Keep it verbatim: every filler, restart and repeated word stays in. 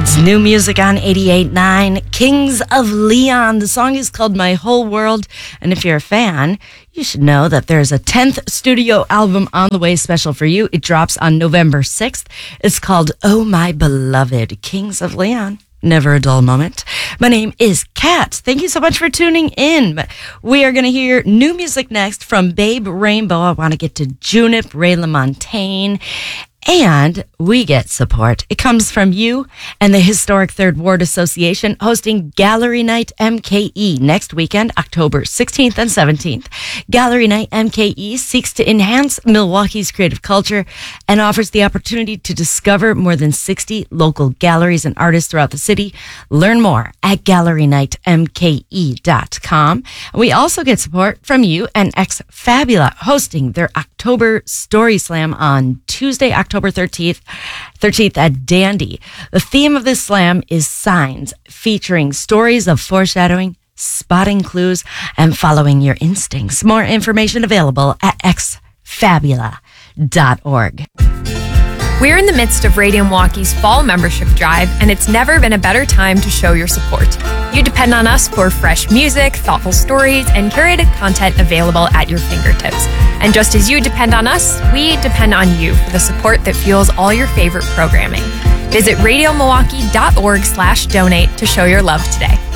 It's new music on eighty-eight point nine, Kings of Leon. The song is called My Whole World, and if you're a fan, you should know that there's a tenth studio album on the way special for you. It drops on November sixth. It's called Oh My Beloved, Kings of Leon. Never a dull moment. My name is Kat. Thank you so much for tuning in. We are going to hear new music next from Babe Rainbow. I want to get to Junip, Ray LaMontagne. And we get support. It comes from you and the Historic Third Ward Association hosting Gallery Night M K E next weekend, October sixteenth and seventeenth. Gallery Night M K E seeks to enhance Milwaukee's creative culture and offers the opportunity to discover more than sixty local galleries and artists throughout the city. Learn more at gallery night m k e dot com. We also get support from you and Ex Fabula hosting their October Story Slam on Tuesday, October thirteenth, thirteenth at Dandy. The theme of this slam is signs, featuring stories of foreshadowing, spotting clues, and following your instincts. More information available at x fabula dot org. We're in the midst of Radio Milwaukee's fall membership drive, and it's never been a better time to show your support. You depend on us for fresh music, thoughtful stories, and curated content available at your fingertips. And just as you depend on us, we depend on you for the support that fuels all your favorite programming. Visit radio milwaukee dot org slash donate to show your love today.